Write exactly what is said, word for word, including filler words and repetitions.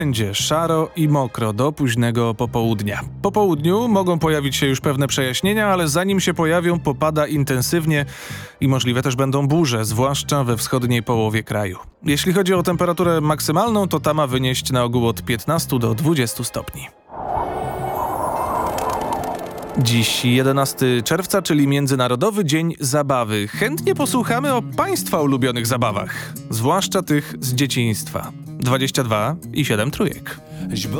Będzie szaro i mokro do późnego popołudnia. Po południu mogą pojawić się już pewne przejaśnienia, ale zanim się pojawią, popada intensywnie i możliwe też będą burze, zwłaszcza we wschodniej połowie kraju. Jeśli chodzi o temperaturę maksymalną, to ta ma wynieść na ogół od piętnastu do dwudziestu stopni. Dziś jedenastego czerwca, czyli Międzynarodowy Dzień Zabawy. Chętnie posłuchamy o Państwa ulubionych zabawach, zwłaszcza tych z dzieciństwa. dwadzieścia dwa i siedem trójek.